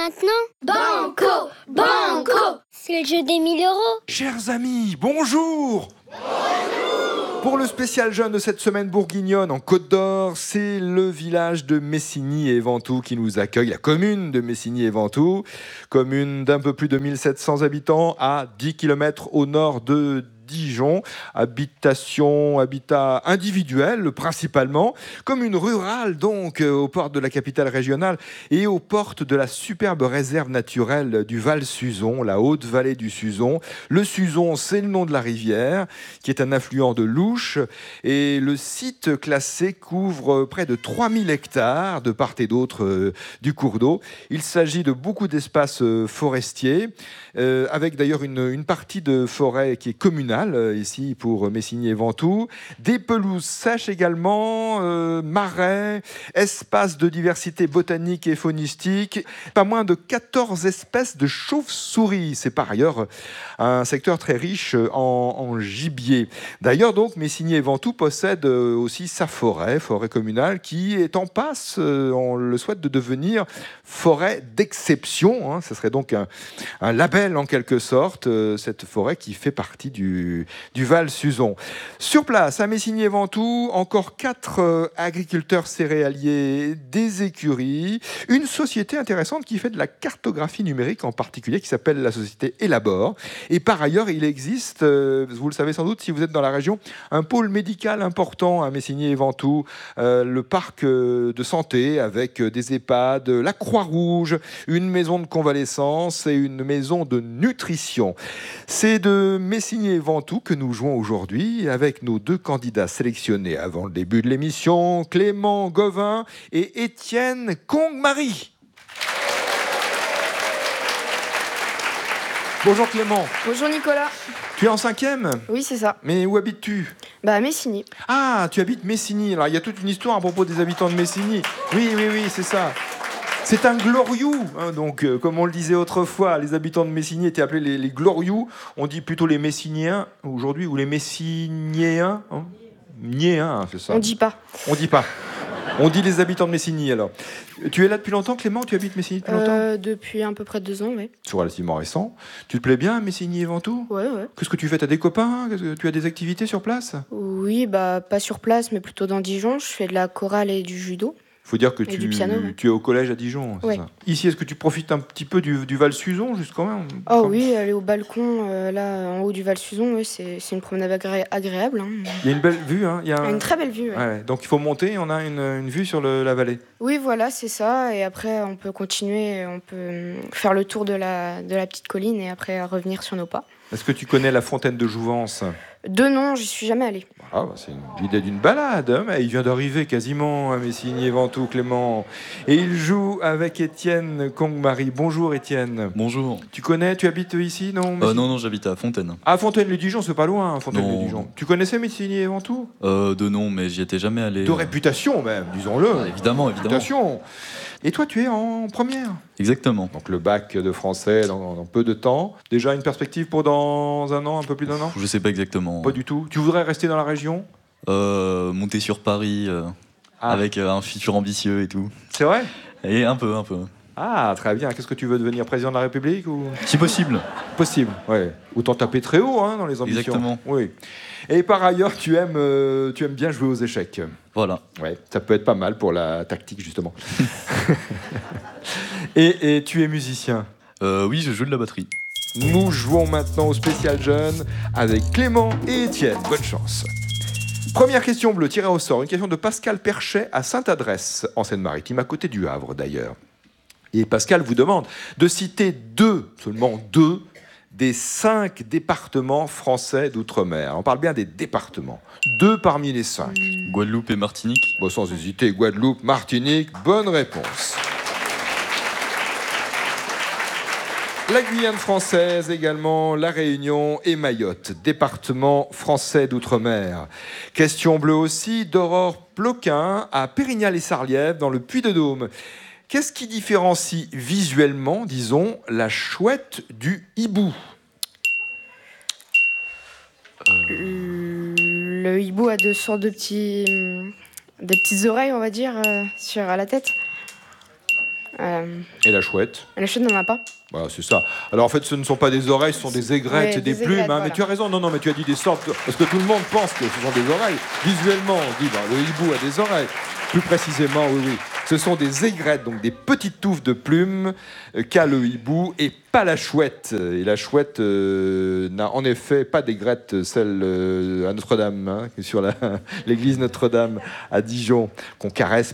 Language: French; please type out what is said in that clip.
maintenant? Banco! Banco! C'est le jeu des 1 000 €. Chers amis, bonjour! Pour le spécial jeune de cette semaine bourguignonne en Côte d'Or, c'est le village de Messigny et Ventoux qui nous accueille, la commune de Messigny et Ventoux, commune d'un peu plus de 1700 habitants à 10 km au nord de Dijon, habitat individuel principalement, commune rurale donc aux portes de la capitale régionale et aux portes de la superbe réserve naturelle du Val-Suzon, la haute vallée du Suzon. Le Suzon, c'est le nom de la rivière qui est un affluent de l'Ouche et le site classé couvre près de 3000 hectares de part et d'autre du cours d'eau. Il s'agit de beaucoup d'espaces forestiers avec d'ailleurs une partie de forêt qui est communale ici pour Messigny et Ventoux, des pelouses sèches également, marais, espaces de diversité botanique et faunistique, pas moins de 14 espèces de chauves-souris. C'est par ailleurs un secteur très riche en gibier. D'ailleurs, donc, Messigny et Ventoux possèdent aussi sa forêt communale qui est en passe, on le souhaite, de devenir forêt d'exception. Ce serait donc un label en quelque sorte, cette forêt qui fait partie du Val-Suzon. Sur place, à Messigny et Ventoux, encore 4 agriculteurs céréaliers, des écuries, une société intéressante qui fait de la cartographie numérique en particulier, qui s'appelle la société Elabore. Et par ailleurs, il existe, vous le savez sans doute si vous êtes dans la région, un pôle médical important à Messigny et Ventoux, le parc de santé avec des EHPAD, la Croix-Rouge, une maison de convalescence et une maison de nutrition. C'est de Messigny et Ventoux que nous jouons aujourd'hui avec nos 2 candidats sélectionnés avant le début de l'émission, Clément Gauvin et Étienne Congmarie. Bonjour Clément. Bonjour Nicolas. Tu es en 5e ? Oui, c'est ça. Mais où habites-tu ? À Messigny. Ah, tu habites Messigny. Alors, il y a toute une histoire à propos des habitants de Messigny. Oui, c'est ça. C'est un gloriou, donc comme on le disait autrefois, les habitants de Messigny étaient appelés les glorious. On dit plutôt les Messignéens aujourd'hui, ou les Messignéens. Niéens, c'est ça. On dit pas. On dit les habitants de Messigny alors. Tu es là depuis longtemps, Clément ? Tu habites Messigny depuis longtemps ? Depuis à peu près 2 ans, oui. C'est relativement récent. Tu te plais bien à Messigny et Ventoux ? Ouais. Qu'est-ce que tu fais ? Tu as des copains ? Tu as des activités sur place ? Oui, pas sur place, mais plutôt dans Dijon. Je fais de la chorale et du judo. Il faut dire que du piano, ouais. tu es au collège à Dijon, c'est ça ? Ici, est-ce que tu profites un petit peu du Val-Suzon, juste quand même ? Oui, aller au balcon, là, en haut du Val-Suzon, oui, c'est une promenade agréable. Il y a une belle vue, Il y a une très belle vue, ouais. Ouais, donc il faut monter, on a une vue sur la vallée. Oui, voilà, c'est ça. Et après, on peut continuer, on peut faire le tour de la petite colline et après revenir sur nos pas. Est-ce que tu connais la fontaine de Jouvence ? De nom, j'y suis jamais allée. C'est l'idée d'une balade. Mais il vient d'arriver quasiment à Messigny et Ventoux, Clément. Et il joue avec Étienne Congmarie. Bonjour Étienne. Bonjour. Tu habites ici, non ? Non, j'habite à Fontaine. Ah, Fontaine-le-Dijon, c'est pas loin, Fontaine-le-Dijon. Tu connaissais Messigny et Ventoux ? De nom, mais j'y étais jamais allé. De réputation même, disons-le. Évidemment. Réputation. Et toi, tu es en première ? Exactement. Donc le bac de français dans peu de temps. Déjà une perspective pour dans un an, un peu plus d'1 an ? Je sais pas exactement. Pas du tout. Tu voudrais rester dans la région ? Monter sur Paris avec un futur ambitieux et tout. C'est vrai ? Et un peu. Ah, très bien. Qu'est-ce que tu veux devenir, président de la République ou... Si possible. Possible, ouais. Autant taper très haut dans les ambitions. Exactement. Oui. Et par ailleurs, tu aimes bien jouer aux échecs. Voilà. Ouais, ça peut être pas mal pour la tactique, justement. et tu es musicien ? Oui, je joue de la batterie. Nous jouons maintenant au spécial jeune avec Clément et Étienne. Bonne chance. Première question bleue, tirée au sort. Une question de Pascal Perchet à Sainte-Adresse, en Seine-Maritime, à côté du Havre d'ailleurs. Et Pascal vous demande de citer seulement deux, des 5 départements français d'outre-mer. On parle bien des départements. 2 parmi les 5. Guadeloupe et Martinique. Bon, sans hésiter, Guadeloupe, Martinique, bonne réponse. La Guyane française également, la Réunion et Mayotte, département français d'outre-mer. Question bleue aussi d'Aurore Ploquin à Pérignal-et-Sarliève dans le Puy-de-Dôme. Qu'est-ce qui différencie visuellement, disons, la chouette du hibou ? Le hibou a 2 sortes de des petites oreilles, on va dire, à la tête. Et la chouette? La chouette n'en a pas. Voilà, c'est ça. Alors en fait, ce ne sont pas des oreilles, ce sont des aigrettes, Ouais, et des des plumes. aigrettes, Mais voilà. tu as raison, non, mais tu as dit des sortes. Parce que tout le monde pense que ce sont des oreilles. Visuellement, on dit le hibou a des oreilles. Plus précisément, oui. Ce sont des aigrettes, donc des petites touffes de plumes qu'a le hibou et pas la chouette. Et la chouette n'a en effet pas d'aigrette, celle à Notre-Dame, sur l'église Notre-Dame à Dijon, qu'on caresse